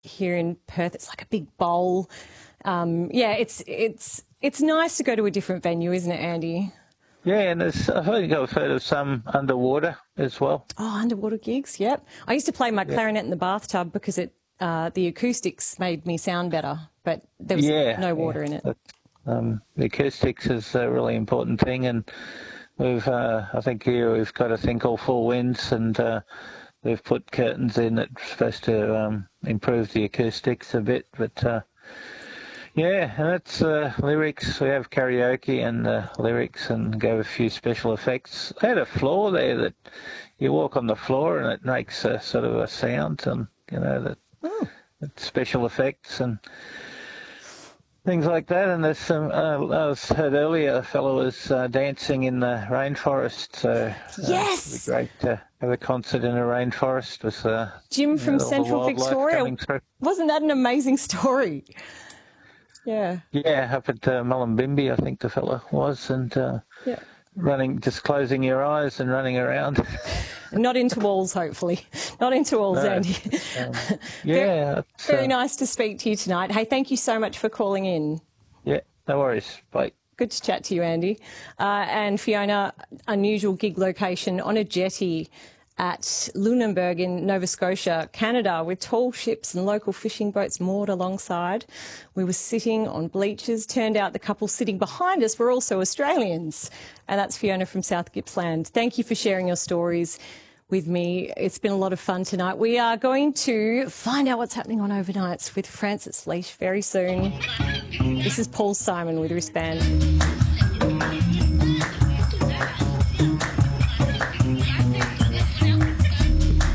here in Perth. It's like a big bowl. Yeah, it's nice to go to a different venue, isn't it, Andy? Yeah, and I think I've heard of some underwater as well. Oh, underwater gigs, yep. I used to play my clarinet in the bathtub because the acoustics made me sound better, but there was no water in it. The acoustics is a really important thing, and I think here we've got a thing called Four Winds, and they've put curtains in that's supposed to improve the acoustics a bit, but yeah, and that's lyrics. We have karaoke and lyrics, and go a few special effects. They had a floor there that you walk on the floor and it makes a sort of a sound, and that special effects and things like that. And there's some. I heard earlier a fellow was dancing in the rainforest. So yes, it'd be great to have a concert in a rainforest with Jim from Central Victoria. Wasn't that an amazing story? Yeah. Yeah, up at Mullumbimby, I think the fella was, and running, just closing your eyes and running around. Not into walls, hopefully. Not into walls, no. Andy. Yeah. Very nice to speak to you tonight. Hey, thank you so much for calling in. Yeah, no worries. Bye. Good to chat to you, Andy. And Fiona, unusual gig location on a jetty at Lunenburg in Nova Scotia, Canada, with tall ships and local fishing boats moored alongside. We were sitting on bleachers. Turned out the couple sitting behind us were also Australians. And that's Fiona from South Gippsland. Thank you for sharing your stories with me. It's been a lot of fun tonight. We are going to find out what's happening on overnights with Francis Leach very soon. This is Paul Simon with Wristband.